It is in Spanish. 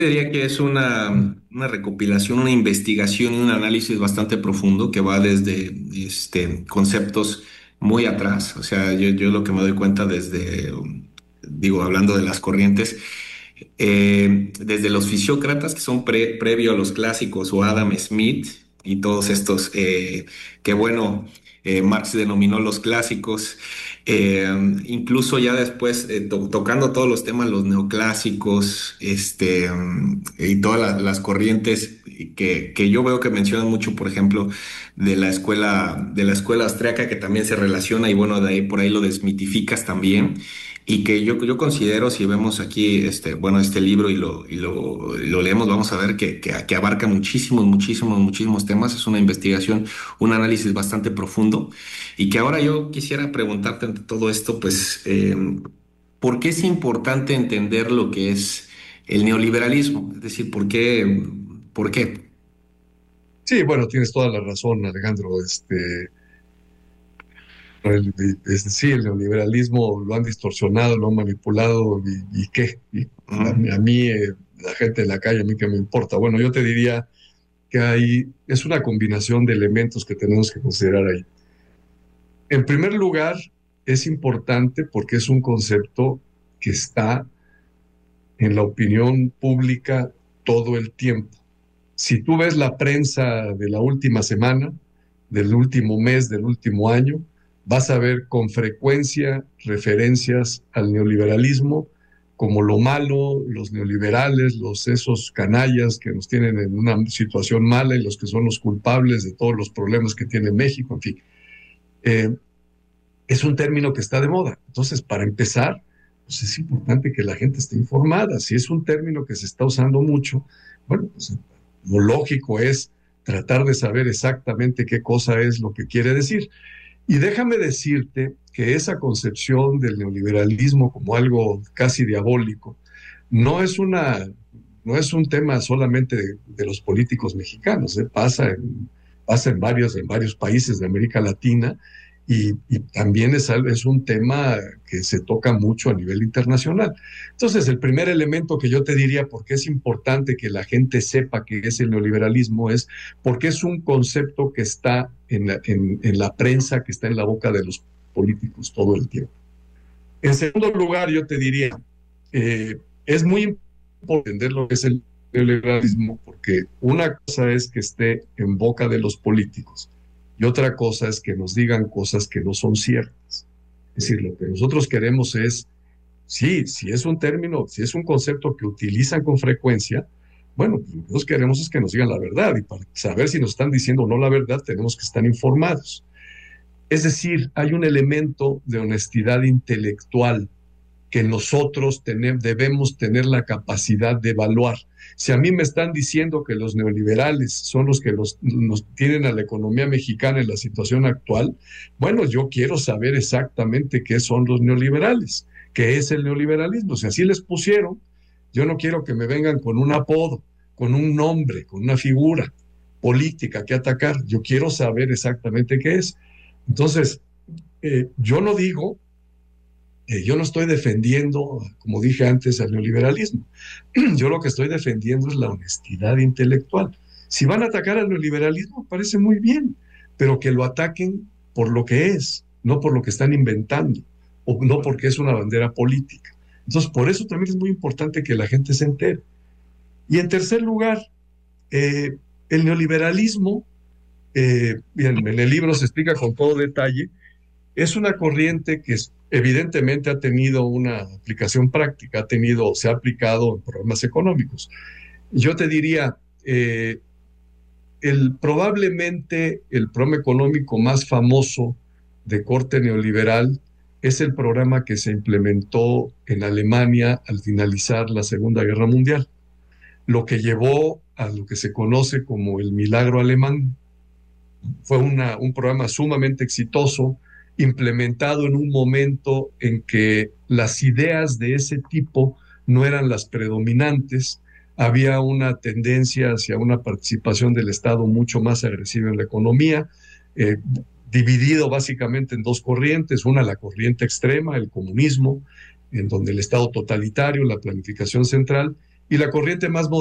Diría que es una recopilación, una investigación y un análisis bastante profundo que va desde conceptos muy atrás. O sea, yo lo que me doy cuenta desde, digo, hablando de las corrientes, desde los fisiócratas que son previo a los clásicos o Adam Smith y todos estos que bueno, Marx denominó los clásicos, eh, incluso ya después tocando todos los temas, los neoclásicos, y todas las corrientes que yo veo que mencionan mucho, por ejemplo, de la escuela austriaca que también se relaciona y bueno, de ahí por ahí lo desmitificas también. Y que yo considero, si vemos aquí, bueno, este libro y lo leemos, vamos a ver que abarca muchísimos temas. Es una investigación, un análisis bastante profundo. Y que ahora yo quisiera preguntarte ante todo esto, pues, ¿por qué es importante entender lo que es el neoliberalismo? Es decir, ¿por qué? Sí, bueno, tienes toda la razón, Alejandro. Sí, el neoliberalismo lo han distorsionado, lo han manipulado y ¿qué? A Ujú. mí, la gente de la calle, a mí qué me importa. Bueno, yo te diría que es una combinación de elementos que tenemos que considerar ahí. En primer lugar, es importante porque es un concepto que está en la opinión pública todo el tiempo. Si tú ves la prensa de la última semana, del último mes, del último año, vas a ver con frecuencia referencias al neoliberalismo como lo malo, los neoliberales, esos canallas que nos tienen en una situación mala y los que son los culpables de todos los problemas que tiene México, en fin. Eh, es un término que está de moda. Entonces, para empezar, pues es importante que la gente esté informada. Si es un término que se está usando mucho, bueno, pues lo lógico es tratar de saber exactamente qué cosa es lo que quiere decir. Y déjame decirte que esa concepción del neoliberalismo como algo casi diabólico no es una, no es un tema solamente de los políticos mexicanos, ¿eh? Pasa en varios países de América Latina y también es un tema que se toca mucho a nivel internacional. Entonces, el primer elemento que yo te diría, porque es importante que la gente sepa qué es el neoliberalismo, es porque es un concepto que está en la prensa, que está en la boca de los políticos todo el tiempo. En segundo lugar, yo te diría, es muy importante entender lo que es el neoliberalismo, porque una cosa es que esté en boca de los políticos y otra cosa es que nos digan cosas que no son ciertas. Es decir, lo que nosotros queremos es, sí, si es un término, si es un concepto que utilizan con frecuencia, bueno, pues lo que nosotros queremos es que nos digan la verdad y para saber si nos están diciendo o no la verdad, tenemos que estar informados. Es decir, hay un elemento de honestidad intelectual que nosotros debemos tener la capacidad de evaluar. Si a mí me están diciendo que los neoliberales son los que nos tienen a la economía mexicana en la situación actual, bueno, yo quiero saber exactamente qué son los neoliberales, qué es el neoliberalismo. Si así les pusieron, yo no quiero que me vengan con un apodo, con un nombre, con una figura política que atacar. Yo quiero saber exactamente qué es. Entonces, yo no digo yo no estoy defendiendo, como dije antes, al neoliberalismo. Yo lo que estoy defendiendo es la honestidad intelectual. Si van a atacar al neoliberalismo, parece muy bien, pero que lo ataquen por lo que es, no por lo que están inventando, o no porque es una bandera política. Entonces, por eso también es muy importante que la gente se entere. Y en tercer lugar, el neoliberalismo, bien, en el libro se explica con todo detalle, es una corriente que evidentemente ha tenido una aplicación práctica, se ha aplicado en programas económicos. Yo te diría, probablemente el programa económico más famoso de corte neoliberal es el programa que se implementó en Alemania al finalizar la Segunda Guerra Mundial, lo que llevó a lo que se conoce como el milagro alemán. Fue un programa sumamente exitoso, implementado en un momento en que las ideas de ese tipo no eran las predominantes, había una tendencia hacia una participación del Estado mucho más agresiva en la economía, eh, dividido básicamente en dos corrientes, una la corriente extrema, el comunismo, en donde el Estado totalitario, la planificación central, y la corriente más